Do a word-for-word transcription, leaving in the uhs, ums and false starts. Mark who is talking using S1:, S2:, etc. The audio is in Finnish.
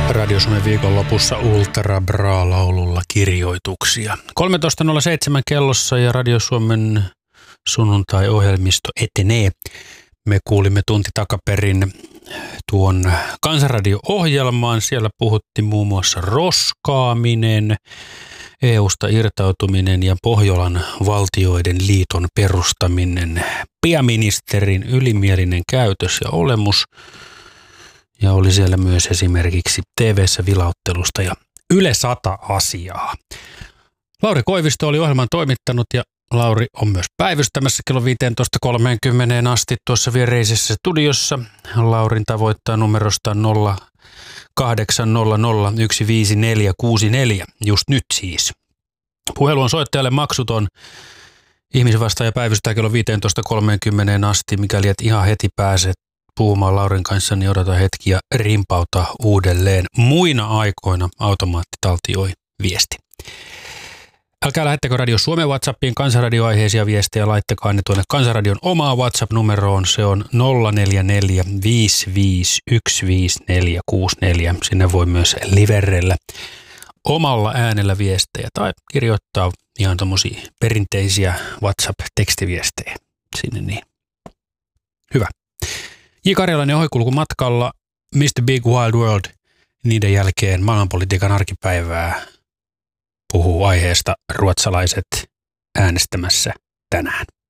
S1: Radio Suomen viikonlopussa Ultra Bra-laululla kirjoituksia. kolmetoista nolla seitsemän kellossa ja Radio Suomen sunnuntai-ohjelmisto etenee. Me kuulimme tunti takaperin tuon Kansanradio-ohjelmaan. Siellä puhuttiin muun muassa roskaaminen, E U:sta irtautuminen ja Pohjolan valtioiden liiton perustaminen, pääministerin ylimielinen käytös ja olemus. Ja oli siellä myös esimerkiksi T V:ssä vilauttelusta ja Yle sata asiaa. Lauri Koivisto oli ohjelman toimittanut ja Lauri on myös päivystämässä kello viisitoista kolmekymmentä asti tuossa viereisessä studiossa. Laurin tavoittaa numerosta nolla kahdeksan nolla nolla yksi viisi neljä kuusi neljä, just nyt siis. Puhelu on soittajalle maksuton. Ihmisen vastaaja päivystää kello viisitoista kolmekymmentä asti, mikäli et ihan heti pääse puhumaan Laurin kanssa, niin odota hetki ja rimpauta uudelleen. Muina aikoina automaatti taltioi viesti. Älkää lähettäkö Radio Suomen WhatsAppiin Kansanradio-aiheisia viestejä, laittakaa ne tuonne Kansanradion omaa WhatsApp-numeroon. Se on nolla neljä neljä viisi viisi yksi viisi neljä kuusi neljä. Sinne voi myös liverrellä omalla äänellä viestejä tai kirjoittaa ihan tommosia perinteisiä WhatsApp-tekstiviestejä sinne niin. Hyvä. J. Karjalainen ohikulku matkalla, mister Big Wild World, niiden jälkeen maailmanpolitiikan arkipäivää puhuu aiheesta ruotsalaiset äänestämässä tänään.